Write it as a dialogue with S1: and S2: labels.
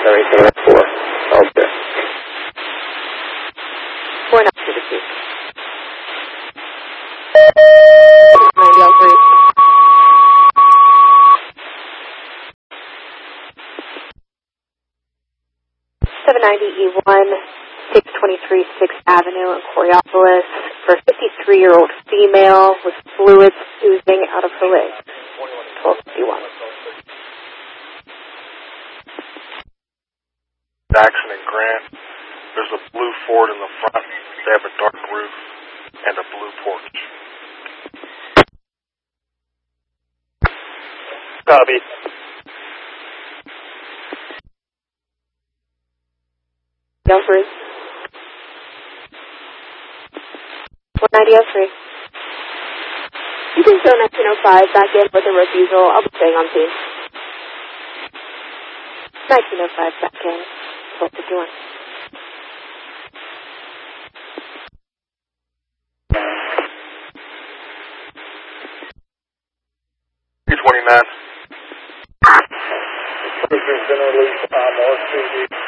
S1: everything at 4. Okay.
S2: 4 9 to the 2. 90 on 3. E1, 623 6th Avenue in Coriopolis for a 53-year-old female with fluids oozing out of her legs. 1251.
S3: Jackson and Grant. There's a blue Ford in the front. They have a dark roof and a blue porch.
S1: Copy.
S2: Dumfries. 190 on 3. You can show 1905 back in with a refusal. I'll be staying on scene. 1905 back in. 1251.
S3: P29.
S1: Cruiser's been released. Mark 2.